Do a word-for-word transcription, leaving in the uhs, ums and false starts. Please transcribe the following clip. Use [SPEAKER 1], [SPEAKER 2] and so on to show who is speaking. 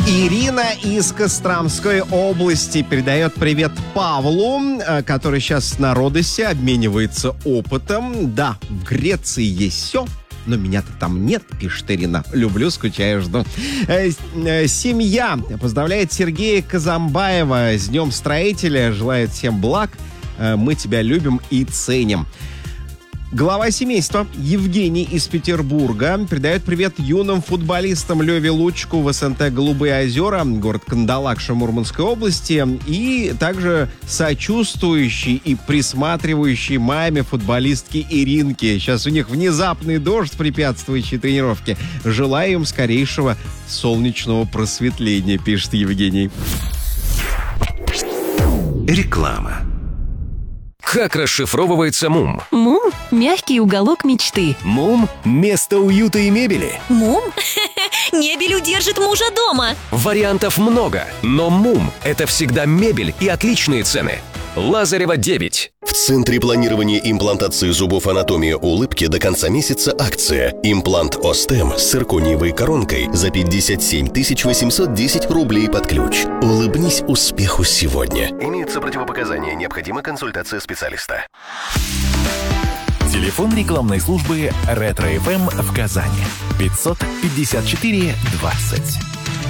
[SPEAKER 1] Ирина из Костромской области передает привет Павлу, который сейчас на Родосе обменивается опытом. Да, в Греции есть все, но меня-то там нет, пишет Ирина. Люблю, скучаю, жду. Э, э, семья поздравляет Сергея Казамбаева с Днем Строителя. Желает всем благ. Э, мы тебя любим и ценим. Глава семейства Евгений из Петербурга передает привет юным футболистам Леве Лучку в СНТ «Голубые озера», город Кандалакша Мурманской области, и также сочувствующий и присматривающий маме футболистки Иринке. Сейчас у них внезапный дождь, препятствующий тренировке. Желаю им скорейшего солнечного просветления, пишет Евгений.
[SPEAKER 2] Реклама. Как расшифровывается МУМ?
[SPEAKER 3] МУМ – мягкий уголок мечты.
[SPEAKER 2] МУМ – место уюта и мебели.
[SPEAKER 3] МУМ? Мебель удержит мужа дома.
[SPEAKER 2] Вариантов много, но МУМ – это всегда мебель и отличные цены. Лазарева, девять.
[SPEAKER 4] В Центре планирования и имплантации зубов «Анатомия улыбки» до конца месяца акция. Имплант Остем с циркониевой коронкой за пятьдесят семь тысяч восемьсот десять рублей под ключ. Улыбнись успеху сегодня. Имеются противопоказания. Необходима консультация специалиста.
[SPEAKER 5] Телефон рекламной службы «Ретро-эф эм» в Казани. пятьсот пятьдесят четыре двадцать.